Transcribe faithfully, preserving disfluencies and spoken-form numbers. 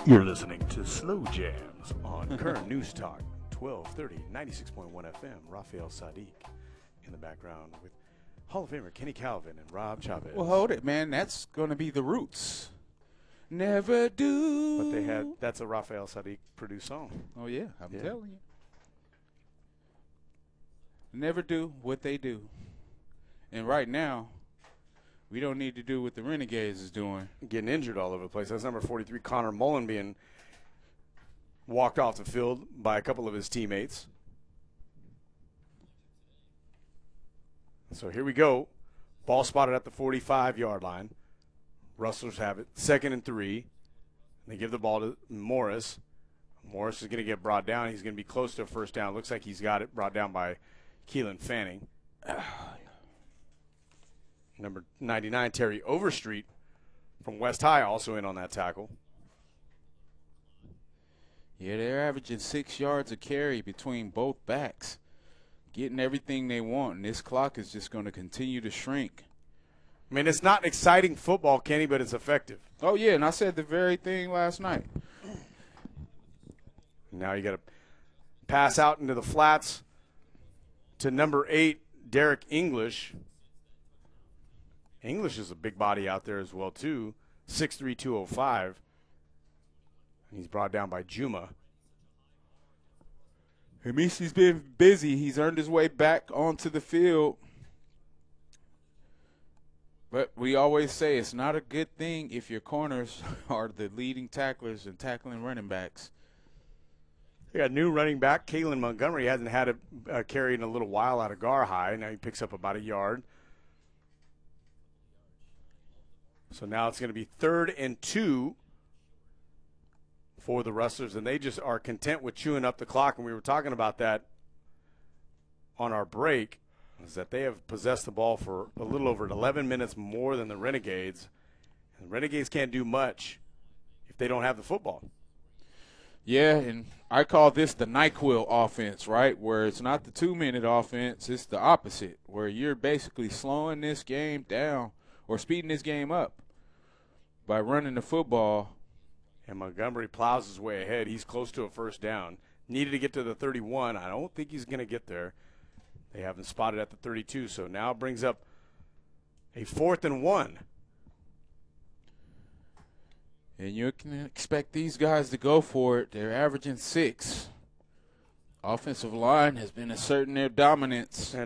You're listening to Slow Jams on Current News Talk, twelve thirty, ninety-six point one F M. Raphael Sadiq in the background with Hall of Famer Kenny Calvin and Rob Chavez. Well, hold it, man. That's going to be the Roots. Never do. But they had, that's a Raphael Sadiq produced song. Oh, yeah. I'm Yeah. telling you. Never do what they do. And right now, we don't need to do what the Renegades is doing. Getting injured all over the place. That's number forty-three, Connor Mullen, being walked off the field by a couple of his teammates. So here we go. Ball spotted at the forty-five-yard line. Rustlers have it. Second and three. They give the ball to Morris. Morris is going to get brought down. He's going to be close to a first down. Looks like he's got it brought down by Keelan Fanning. Number ninety-nine, Terry Overstreet from West High, also in on that tackle. Yeah, they're averaging six yards a carry between both backs, getting everything they want, and this clock is just going to continue to shrink. I mean, it's not exciting football, Kenny, but it's effective. Oh, yeah, and I said the very thing last night. Now you got to pass out into the flats to number eight, Derek English. English is a big body out there as well, too, six three, two oh five. And he's brought down by Juma. It means he's been busy. He's earned his way back onto the field. But we always say it's not a good thing if your corners are the leading tacklers and tackling running backs. We got a new running back, Kalen Montgomery. He hasn't had a, a carry in a little while out of Gar High. Now he picks up about a yard. So now it's going to be third and two for the Rustlers, and they just are content with chewing up the clock. And we were talking about that on our break, is that they have possessed the ball for a little over eleven minutes more than the Renegades. And the Renegades can't do much if they don't have the football. Yeah, and I call this the NyQuil offense, right, where it's not the two-minute offense, it's the opposite, where you're basically slowing this game down or speeding this game up by running the football. And Montgomery plows his way ahead. He's close to a first down. Needed to get to the thirty-one. I don't think he's going to get there. They haven't spotted at the thirty-two, so now it brings up a fourth and one. And you can expect these guys to go for it. They're averaging six. Offensive line has been asserting their dominance.